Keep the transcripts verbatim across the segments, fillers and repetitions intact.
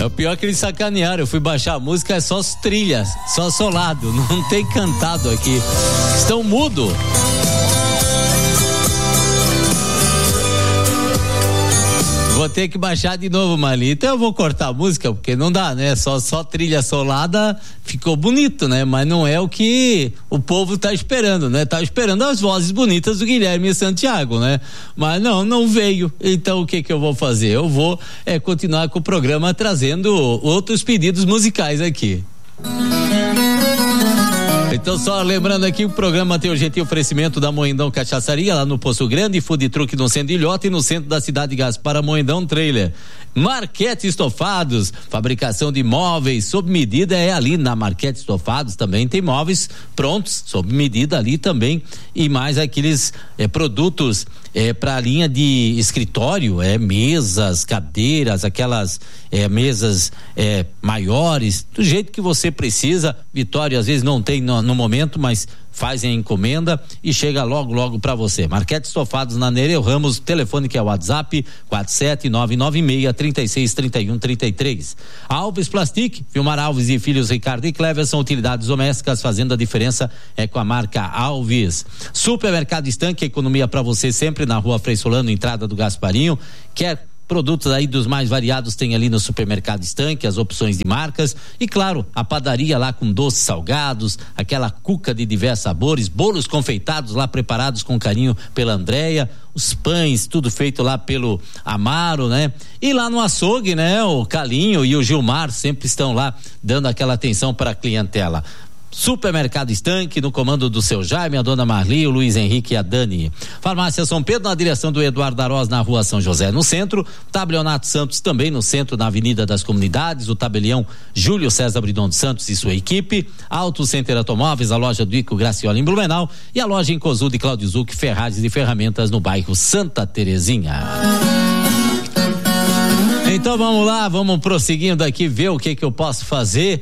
o pior que eles sacanearam. Eu fui baixar a música, é só trilhas, só solado, não tem cantado aqui. Estão mudo. Vou ter que baixar de novo, Marli. Então eu vou cortar a música, porque não dá, né? Só, só trilha solada ficou bonito, né? Mas não é o que o povo tá esperando, né? Tá esperando as vozes bonitas do Guilherme Santiago, né? Mas não, não veio. Então o que que eu vou fazer? Eu vou é, continuar com o programa trazendo outros pedidos musicais aqui. Então, só lembrando aqui, o programa tem o gentil oferecimento da Moendão Cachaçaria, lá no Poço Grande, food truck no centro de Ilhota e no centro da cidade de Gaspar, Moendão Trailer. Marquete Estofados, fabricação de móveis sob medida é ali na Marquete Estofados, também tem móveis prontos, sob medida ali também, e mais aqueles é, produtos é, para a linha de escritório, é mesas, cadeiras, aquelas é, mesas é, maiores, do jeito que você precisa. Vitória às vezes não tem no, no momento, mas fazem a encomenda e chega logo, logo para você. Marquete Estofados na Nereu Ramos, telefone que é o WhatsApp quatro sete nove nove seis, três seis, três um, três três. Alves Plastic, Vilmar Alves e filhos Ricardo e Clever, são utilidades domésticas, fazendo a diferença é com a marca Alves. Supermercado Estanque, economia para você sempre na Rua Frei Solano, entrada do Gasparinho. Quer produtos aí dos mais variados tem ali no Supermercado Estanque, as opções de marcas e claro, a padaria lá com doces salgados, aquela cuca de diversos sabores, bolos confeitados lá preparados com carinho pela Andréia, os pães, tudo feito lá pelo Amaro, né? E lá no açougue, né? O Calinho e o Gilmar sempre estão lá dando aquela atenção para a clientela. Supermercado Estanque, no comando do seu Jaime, a dona Marli, o Luiz Henrique e a Dani. Farmácia São Pedro, na direção do Eduardo Aroz, na Rua São José, no centro. Tabelionato Santos, também no centro, na Avenida das Comunidades. O tabelião Júlio César Bridon de Santos e sua equipe. Auto Center Automóveis, a loja do Ico Graciola em Blumenau. E a loja em Cozu de Claudio Zuc, Ferragens e Ferramentas, no bairro Santa Terezinha. Então vamos lá, vamos prosseguindo aqui, ver o que que eu posso fazer.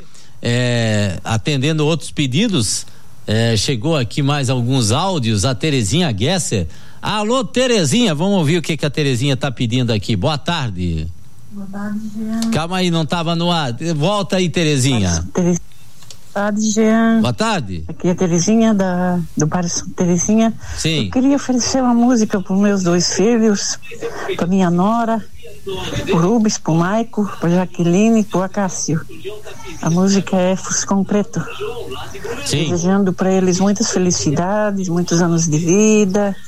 É, atendendo outros pedidos, é, chegou aqui mais alguns áudios. A Terezinha Gesser. Alô, Terezinha, vamos ouvir o que que a Terezinha tá pedindo aqui. Boa tarde. Boa tarde, Jean. Calma aí, não tava no ar. Volta aí, Terezinha. Boa tarde, Jean. Boa tarde. Aqui é a Terezinha da, do bairro Terezinha. Sim. Eu queria oferecer uma música para os meus dois filhos, para minha nora, pro Rubens, pro Maico, pro Jaqueline e pro Acácio. A música é Fuscão Preto. Sim. Desejando para eles muitas felicidades, muitos anos de vida.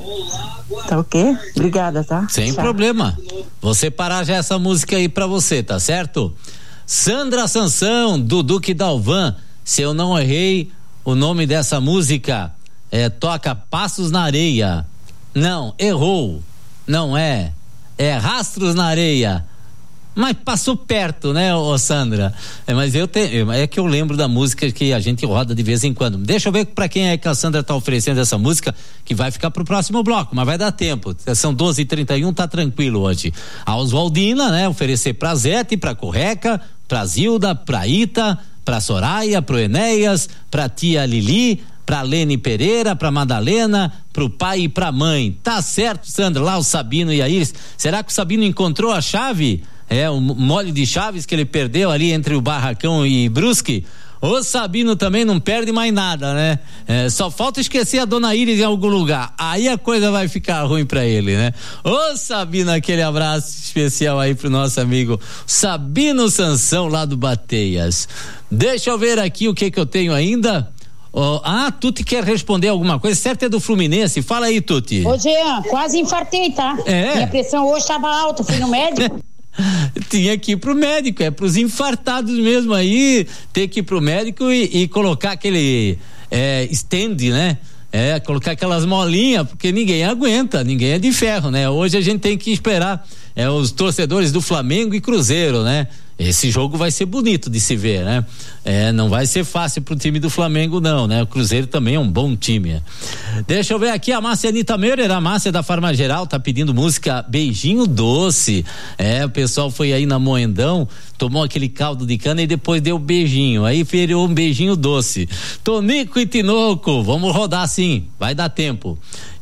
Tá ok? Obrigada, tá? Sem Tchau. problema. Vou separar já essa música aí pra você, tá certo? Sandra Sansão, do Duque Dalvan. Se eu não errei, o nome dessa música é toca Passos na Areia. Não, errou. Não é. É Rastros na Areia. Mas passou perto, né, ô Sandra? É, mas eu tenho, é que eu lembro da música que a gente roda de vez em quando. Deixa eu ver pra quem é que a Sandra tá oferecendo essa música, que vai ficar pro próximo bloco, mas vai dar tempo. São doze e trinta e um, tá tranquilo hoje. A Oswaldina, né, oferecer pra Zete, pra Correca, pra Zilda, pra Ita, pra Soraya, pro Enéas, pra tia Lili, pra Lene Pereira, pra Madalena, pro pai e pra mãe. Tá certo, Sandra, lá o Sabino e a Iris. Será que o Sabino encontrou a chave? É, o mole de chaves que ele perdeu ali entre o Barracão e Brusque. O Sabino também não perde mais nada, né? É, só falta esquecer a dona Iris em algum lugar. Aí a coisa vai ficar ruim pra ele, né? Ô Sabino, aquele abraço especial aí pro nosso amigo Sabino Sansão, lá do Bateias. Deixa eu ver aqui o que que eu tenho ainda. Oh, ah, Tuti quer responder alguma coisa, certo, é do Fluminense, fala aí, Tuti. Ô Jean, quase infartei, tá? É. Minha pressão hoje estava alta, fui no médico. Tinha que ir pro médico, é pros infartados mesmo aí, ter que ir pro médico e, e colocar aquele é, stand, né? É, colocar aquelas molinhas, porque ninguém aguenta, ninguém é de ferro, né? Hoje a gente tem que esperar é, os torcedores do Flamengo e Cruzeiro, né? Esse jogo vai ser bonito de se ver, né? É, não vai ser fácil pro time do Flamengo, não, né? O Cruzeiro também é um bom time. Deixa eu ver aqui a Márcia Anitta Meurer, a Márcia da Farma Geral, tá pedindo música Beijinho Doce. É, o pessoal foi aí na Moendão, tomou aquele caldo de cana e depois deu beijinho, aí virou um beijinho doce. Tonico e Tinoco, vamos rodar sim, vai dar tempo.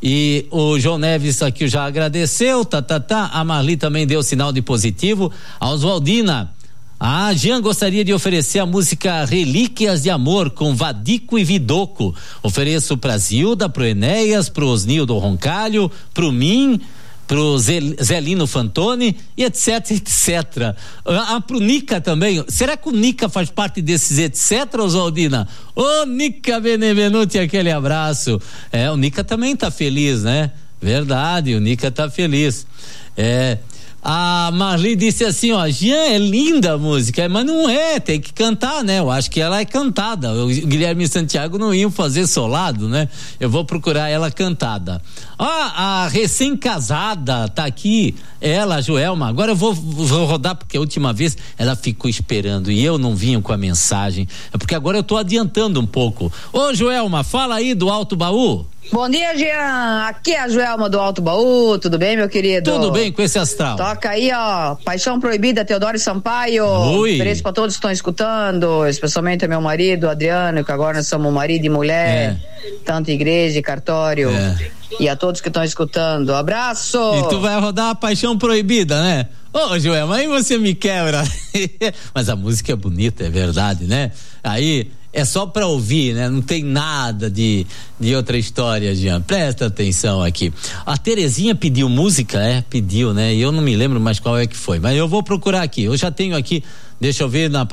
E o João Neves aqui já agradeceu, tá, tá, tá. A Marli também deu sinal de positivo. A Oswaldina, Ah, Jean gostaria de oferecer a música Relíquias de Amor com Vadico e Vidoco. Ofereço pra Zilda, pro Enéas, pro Osnildo Roncalho, pro Min, pro Zelino Fantoni e etc, etc. Ah, pro Nica também. Será que o Nica faz parte desses etc, Oswaldina? Ô, Nica Benevenuti, aquele abraço. É, o Nica também tá feliz, né? Verdade, o Nica tá feliz. É... A Marli disse assim, ó, Jean, é linda a música, mas não é, tem que cantar, né? Eu acho que ela é cantada. O Guilherme e Santiago não iam fazer solado, né? Eu vou procurar ela cantada. Ah, a recém-casada tá aqui, ela, a Joelma. Agora eu vou, vou rodar, porque a última vez ela ficou esperando e eu não vinha com a mensagem. É porque agora eu tô adiantando um pouco. Ô, Joelma, fala aí do Alto Baú. Bom dia, Jean. Aqui é a Joelma do Alto Baú. Tudo bem, meu querido? Tudo bem com esse astral. Toca aí, ó. Paixão Proibida, Teodoro Sampaio. Ui. Ofereço pra todos que estão escutando, especialmente meu marido, Adriano, que agora nós somos marido e mulher. É. Tanto igreja e cartório. É. E a todos que estão escutando. Abraço! E tu vai rodar a Paixão Proibida, né? Ô, Joelma, aí você me quebra. Mas a música é bonita, é verdade, né? Aí... é só pra ouvir, né? Não tem nada de, de outra história, Jean. Presta atenção aqui. A Terezinha pediu música, é? Pediu, né? E eu não me lembro mais qual é que foi. Mas eu vou procurar aqui. Eu já tenho aqui, deixa eu ver na